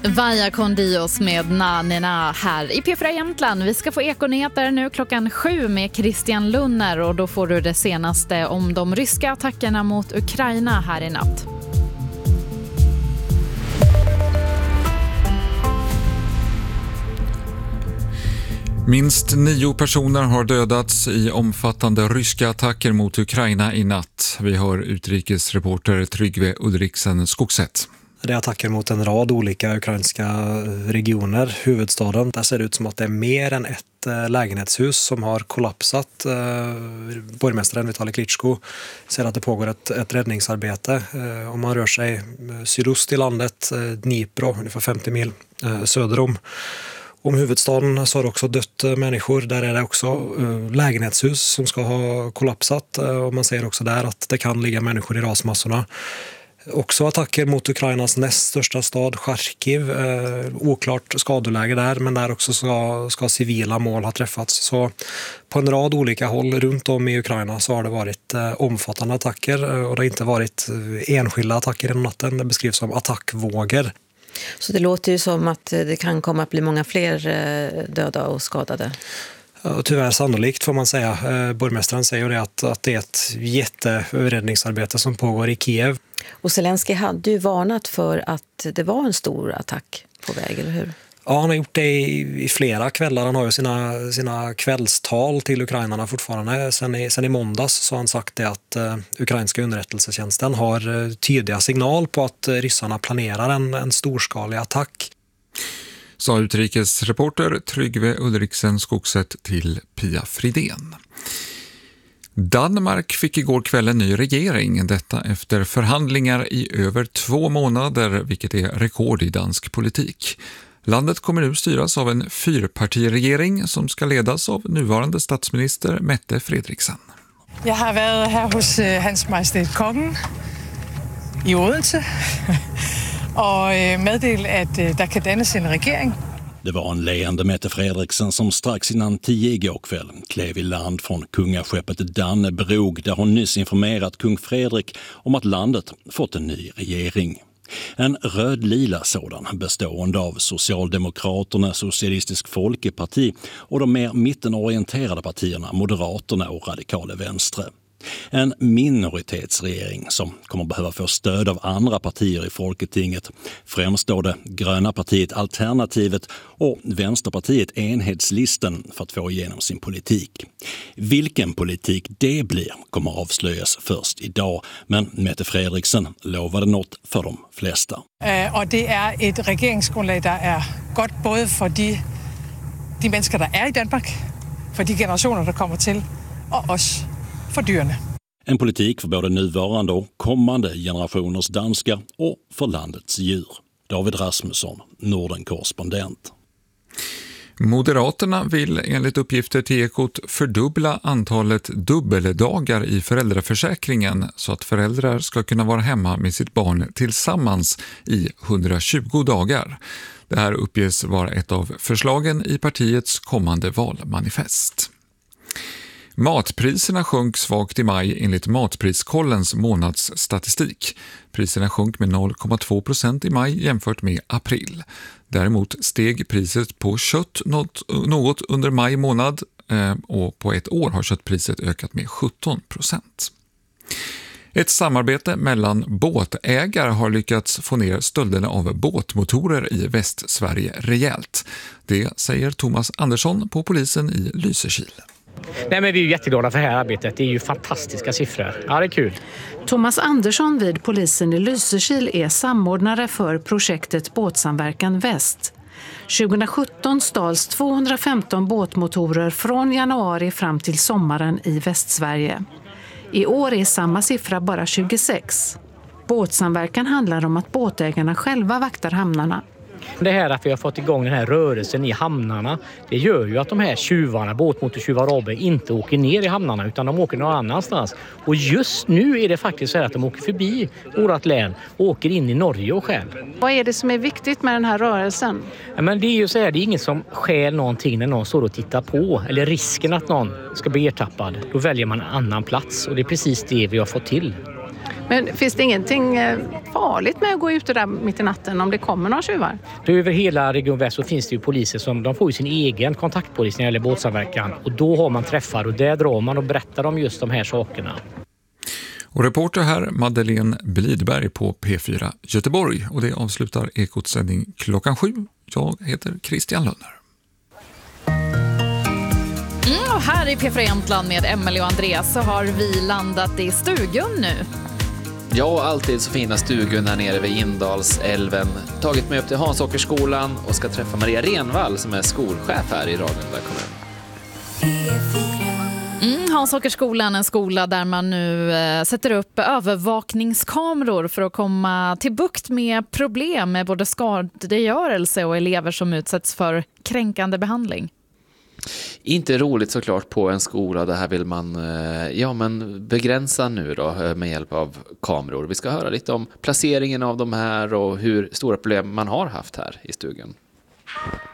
Vaja con Dios med Na här i P4 Jämtland. Vi ska få ekonyheter nu 7:00 med Christian Lunner och då får du det senaste om de ryska attackerna mot Ukraina här i natt. Minst 9 personer har dödats i omfattande ryska attacker mot Ukraina i natt. Vi hör utrikesreporter Tryggve Ulriksen Skogset. Det är attacker mot en rad olika ukrainska regioner. Huvudstaden, där ser det ut som att det är mer än ett lägenhetshus som har kollapsat. Borgmästaren Vitali Klitschko säger att det pågår ett räddningsarbete. Om man rör sig sydost i landet, Dnipro, ungefär 50 mil söder om huvudstaden, så har det också dött människor. Där är det också lägenhetshus som ska ha kollapsat. Och man säger också där att det kan ligga människor i rasmassorna. Också attacker mot Ukrainas näst största stad, Charkiv. Oklart skadeläge där, men där också ska civila mål ha träffats. Så på en rad olika håll runt om i Ukraina så har det varit omfattande attacker. Och det har inte varit enskilda attacker i natten. Det beskrivs som attackvågor. Så det låter ju som att det kan komma att bli många fler döda och skadade. Tyvärr sannolikt får man säga. Borgmästaren säger det att det är ett jätteräddningsarbete som pågår i Kiev. Och Zelensky hade ju varnat för att det var en stor attack på väg, eller hur? Ja, han har gjort det i flera kvällar. Han har ju sina kvällstal till ukrainarna fortfarande. Sen i måndags så har han sagt det att ukrainska underrättelsetjänsten har tydliga signal på att ryssarna planerar en storskalig attack. Sa utrikesreporter Tryggve Ulriksen Skogset till Pia Fridén. Danmark fick igår kväll en ny regering, detta efter förhandlingar i över 2 månader, vilket är rekord i dansk politik. Landet kommer nu styras av en 4-partiregering som ska ledas av nuvarande statsminister Mette Frederiksen. Jag har varit här hos Hans Majestät Kongen i Odense och meddelat att där kan dannes en regering. Det var en leende Mette Frederiksen som strax innan 10 igår kväll klev i land från kungaskeppet Dannebrog, där hon nyss informerat kung Fredrik om att landet fått en ny regering. En röd-lila sådan bestående av Socialdemokraterna, Socialistisk Folkeparti och de mer mittenorienterade partierna Moderaterna och Radikale Venstre. En minoritetsregering som kommer behöva få stöd av andra partier i Folketinget, främst då det gröna partiet Alternativet och Vänsterpartiet Enhetslisten, för att få igenom sin politik. Vilken politik det blir kommer avslöjas först idag, men Mette Frederiksen lovade något för de flesta. Och det är ett regeringsgrundlag där är gott både för de människor där är i Danmark, för de generationer som kommer till och oss. För dyrene. En politik för både nuvarande och kommande generationers danskar och för landets djur. David Rasmusson, Norden-korrespondent. Moderaterna vill enligt uppgifter till Ekot fördubbla antalet dubbeldagar i föräldraförsäkringen så att föräldrar ska kunna vara hemma med sitt barn tillsammans i 120 dagar. Det här uppges vara ett av förslagen i partiets kommande valmanifest. Matpriserna sjönk svagt i maj enligt Matpriskollens månadsstatistik. Priserna sjönk med 0,2% i maj jämfört med april. Däremot steg priset på kött något under maj månad och på ett år har köttpriset ökat med 17%. Ett samarbete mellan båtägare har lyckats få ner stölderna av båtmotorer i Västsverige rejält. Det säger Thomas Andersson på polisen i Lysekil. Nej, men vi är ju jätteglada för det här arbetet. Det är ju fantastiska siffror. Ja, det är kul. Thomas Andersson vid polisen i Lysekil är samordnare för projektet Båtsamverkan Väst. 2017 stals 215 båtmotorer från januari fram till sommaren i Västsverige. I år är samma siffra bara 26. Båtsamverkan handlar om att båtägarna själva vaktar hamnarna. Det här att vi har fått igång den här rörelsen i hamnarna, det gör ju att de här tjuvarna, båtmotortjuvar, inte åker ner i hamnarna utan de åker någon annanstans. Och just nu är det faktiskt så här att de åker förbi vårt län och åker in i Norge och stjäl. Vad är det som är viktigt med den här rörelsen? Ja, men det är ju så här, det är ingen som stjäl någonting när någon står och tittar på. Eller risken att någon ska bli ertappad. Då väljer man en annan plats och det är precis det vi har fått till. Men finns det ingenting farligt med att gå ut där mitt i natten om det kommer några tjuvar? Över hela Region Väst så finns det ju poliser som de får ju sin egen kontaktpolis när det gäller båtsamverkan. Och då har man träffar och där drar man och berättar om just de här sakerna. Och reporter här Madeleine Blidberg på P4 Göteborg. Och det avslutar Ekots sändning 7:00. Jag heter Christian Lönner. Och här i P4 Jämtland med Emelie och Andreas så har vi landat i stugan nu. Ja, alltid så fina stugan här nere vid Indalsälven. Tagit mig upp till Hansåkersskolan och ska träffa Maria Renvall som är skolchef här i Ragunda kommun. Hansåkersskolan är en skola där man nu sätter upp övervakningskameror för att komma till bukt med problem med både skadegörelse och elever som utsätts för kränkande behandling. Inte roligt såklart på en skola. Det här vill man begränsa nu då med hjälp av kameror. Vi ska höra lite om placeringen av de här och hur stora problem man har haft här i stugan.